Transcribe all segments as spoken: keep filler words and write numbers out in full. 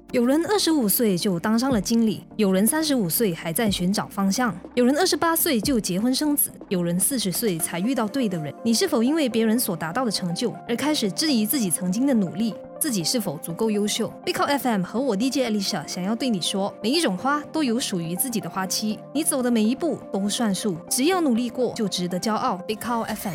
有人二十五岁就当上了经理，有人三十五岁还在寻找方向，有人二十八岁就结婚生子，有人四十岁才遇到对的人。你是否因为别人所达到的成就而开始质疑自己曾经的努力？自己是否足够优秀？ Big Cow F M 和我 D J Alicia 想要对你说，每一种花都有属于自己的花期，你走的每一步都算数，只要努力过就值得骄傲。 Big Cow F M。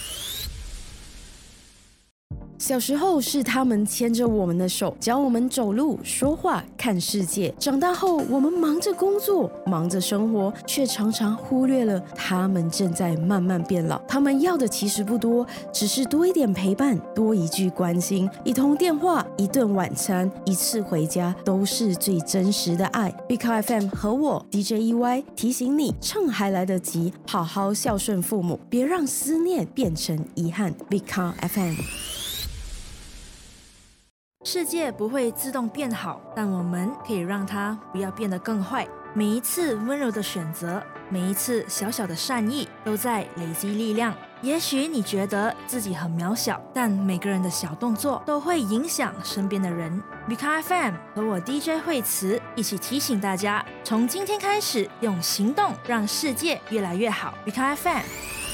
小时候是他们牵着我们的手，教我们走路、说话、看世界。长大后，我们忙着工作，忙着生活，却常常忽略了他们正在慢慢变老。他们要的其实不多，只是多一点陪伴，多一句关心，一通电话，一顿晚餐，一次回家，都是最真实的爱。Big Cow F M 和我 D J E Y 提醒你，趁还来得及，好好孝顺父母，别让思念变成遗憾。Big Cow F M。世界不会自动变好，但我们可以让它不要变得更坏。每一次温柔的选择，每一次小小的善意，都在累积力量。也许你觉得自己很渺小，但每个人的小动作都会影响身边的人。Big Cow F M 和我 D J 惠慈一起提醒大家，从今天开始，用行动让世界越来越好。Big Cow F M。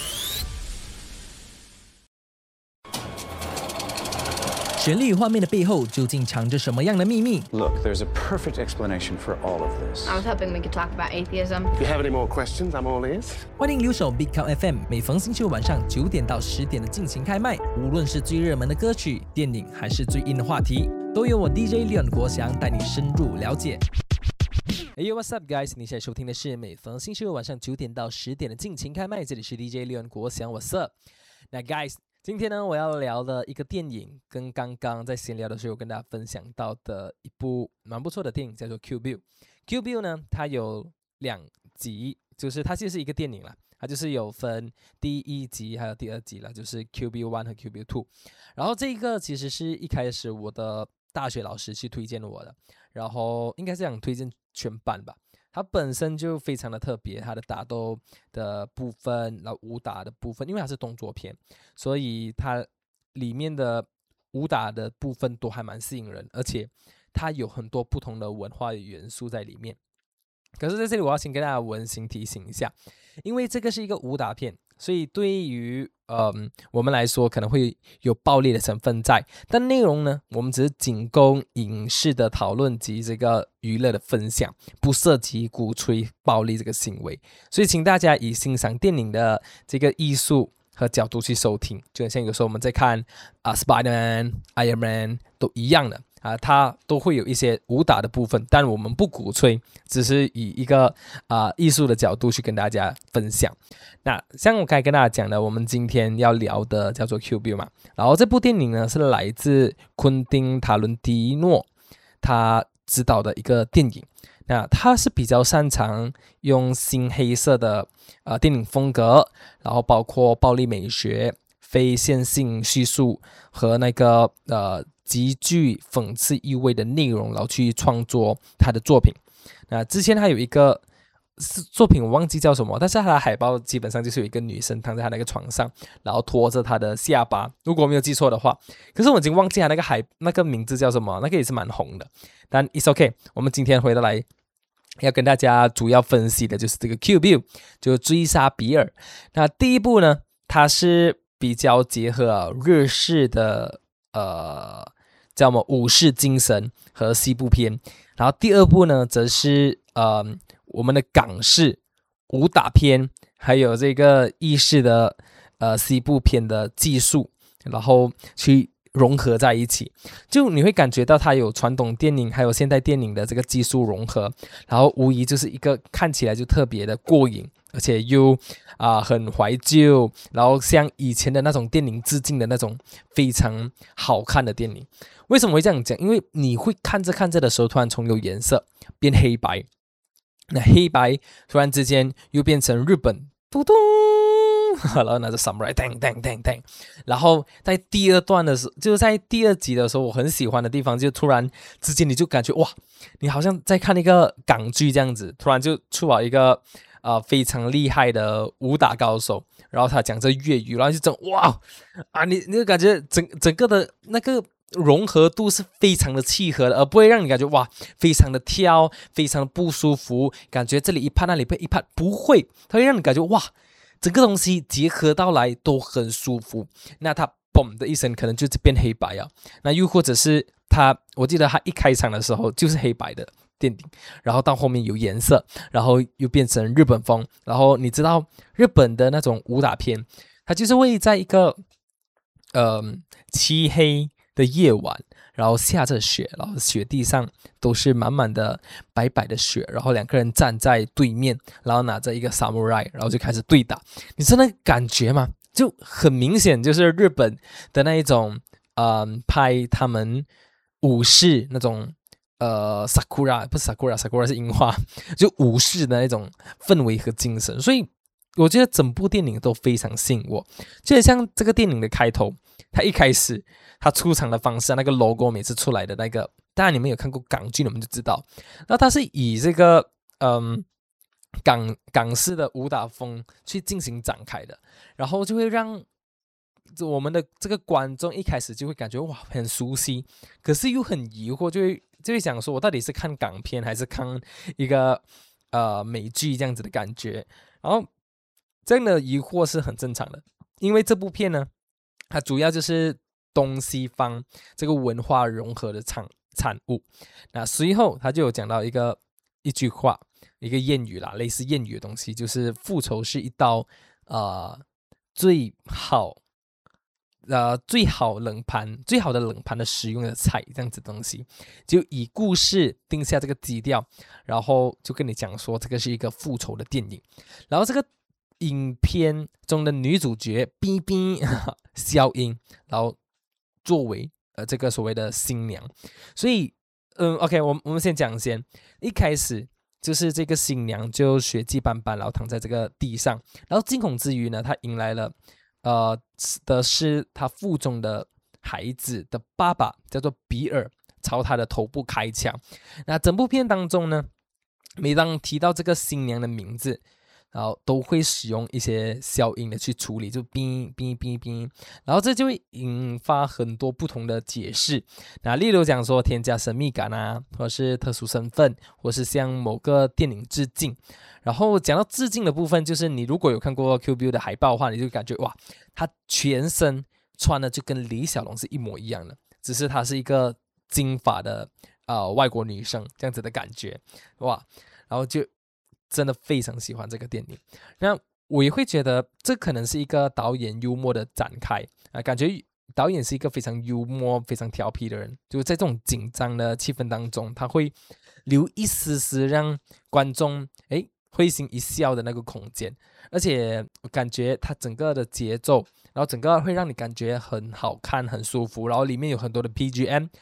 旋律画面的背后究竟藏着什么样的秘密？ Look, there's a perfect explanation for all of this. I was hoping we could talk about atheism. If you have any more questions, I'm all ears. 欢迎留守 Big Cow F M， 每逢星期五晚上九点到十点的尽情开麦。无论是最热门的歌曲、电影，还是最硬的话题，都由我 D J Leon 国祥带你深入了解。Hey yo, what's up, guys？ 你现在收听的是每逢星期五晚上九点到十点的尽情开麦，这里是 D J Leon 国祥 ，What's up？ 那 guys。今天呢，我要聊的一个电影，跟刚刚在闲聊的时候跟大家分享到的一部蛮不错的电影，叫做 Kill Bill。Kill Bill 呢，它有两集，就是它就是一个电影啦，它就是有分第一集还有第二集啦，就是 Kill Bill 一和 Kill Bill 二。然后这个其实是一开始我的大学老师去推荐我的，然后应该是这样推荐全班吧。它本身就非常的特别，它的打斗的部分，然后武打的部分，因为它是动作片，所以它里面的武打的部分都还蛮吸引人，而且它有很多不同的文化元素在里面。可是在这里我要先跟大家温馨提醒一下，因为这个是一个武打片，所以对于嗯我们来说可能会有暴力的成分在，但内容呢，我们只是仅供影视的讨论及这个娱乐的分享，不涉及鼓吹暴力这个行为，所以请大家以欣赏电影的这个艺术和角度去收听，就很像有时候我们在看啊 Spider-Man、Iron Man 都一样的。啊，它都会有一些武打的部分，但我们不鼓吹，只是以一个啊艺术的角度去跟大家分享。那像我刚才跟大家讲的，我们今天要聊的叫做 Kill Bill 嘛，然后这部电影呢是来自昆汀·塔伦蒂诺他执导的一个电影。那他是比较擅长用新黑色的呃电影风格，然后包括暴力美学、非线性叙述和那个呃。极具讽刺意味的内容，然后去创作他的作品。那之前他有一个作品我忘记叫什么，但是他的海报基本上就是有一个女生躺在他那个床上，然后拖着他的下巴，如果我没有记错的话。可是我已经忘记他那个海那个名字叫什么，那个也是蛮红的。但 it's okay， 我们今天回到来要跟大家主要分析的就是这个 Kill Bill， 就是追杀比尔。那第一部呢，它是比较结合日式的呃。叫什么武士精神和西部片，然后第二部呢，则是呃我们的港式武打片，还有这个意式的呃西部片的技术，然后去融合在一起，就你会感觉到它有传统电影还有现代电影的这个技术融合，然后无疑就是一个看起来就特别的过瘾，而且又啊、呃、很怀旧，然后像以前的那种电影致敬的那种非常好看的电影。为什么会这样讲？因为你会看着看着的时候，突然从有颜色变黑白，那黑白突然之间又变成日本，嘟嘟，然后拿着 samurai， 当当当当，然后在第二段的时候，就是在第二集的时候，我很喜欢的地方，就突然之间你就感觉哇，你好像在看一个港剧这样子，突然就出了一个呃非常厉害的武打高手，然后他讲着粤语，然后就整哇啊，你你就感觉整整个的那个融合度是非常的契合的，而不会让你感觉哇非常的挑，非常的不舒服，感觉这里一拍那里一拍，不会，它会让你感觉哇整个东西结合到来都很舒服。那它嘣的一声可能就变黑白啊，那又或者是它，我记得它一开场的时候就是黑白的电影，然后到后面有颜色，然后又变成日本风。然后你知道日本的那种武打片，它就是会在一个呃漆黑的夜晚，然后下着雪，然后雪地上都是满满的白白的雪，然后两个人站在对面，然后拿着一个 samurai， 然后就开始对打。你知道那感觉吗？就很明显就是日本的那一种呃拍他们武士那种呃 sakura 不是 sakura sakura 是樱花，就武士的那种氛围和精神。所以我觉得整部电影都非常吸引我，就很像这个电影的开头，他一开始他出场的方式，那个 logo 每次出来的那个，当然你们有看过港剧你们就知道，然后他是以这个嗯港港式的武打风去进行展开的，然后就会让我们的这个观众一开始就会感觉哇很熟悉，可是又很疑惑，就会就会想说我到底是看港片还是看一个呃美剧这样子的感觉。然后这样的疑惑是很正常的，因为这部片呢它主要就是东西方这个文化融合的产产物。那随后他就有讲到一个一句话，一个谚语啦，类似谚语的东西，就是复仇是一道呃最好呃最好冷盘最好的冷盘的使用的菜，这样子的东西，就以故事定下这个基调，然后就跟你讲说这个是一个复仇的电影。然后这个影片中的女主角冰冰萧英，然后作为呃这个所谓的新娘。所以嗯 OK 我们我们先讲先，一开始就是这个新娘就血迹斑斑，然后躺在这个地上，然后惊恐之余呢，她迎来了呃的是她腹中的孩子的爸爸，叫做比尔，朝她的头部开枪。那整部片当中呢，每当提到这个新娘的名字，然后都会使用一些消音的去处理，就哔哔哔哔，然后这就会引发很多不同的解释。那例如讲说添加神秘感啊，或是特殊身份，或是向某个电影致敬。然后讲到致敬的部分，就是你如果有看过 Q B U 的海报的话，你就感觉哇，他全身穿的就跟李小龙是一模一样的，只是她是一个金发的呃外国女生这样子的感觉，哇，然后就真的非常喜欢这个电影。那我也会觉得这可能是一个导演幽默的展开啊，感觉导演是一个非常幽默非常调皮的人，就在这种紧张的气氛当中，他会留一丝丝让观众诶会心一笑的那个空间，而且感觉他整个的节奏，然后整个会让你感觉很好看很舒服，然后里面有很多的 B G M